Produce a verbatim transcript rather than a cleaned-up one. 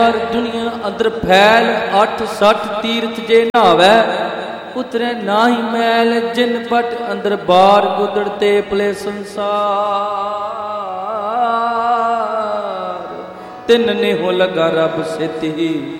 दुनिया अंदर फैल अठ सठ तीर्थ जे नहावै उतरे नाही मैल जिन पट अंदर बार गुदड़ते पले संसार तिन ने हो लगा रब सिद्धि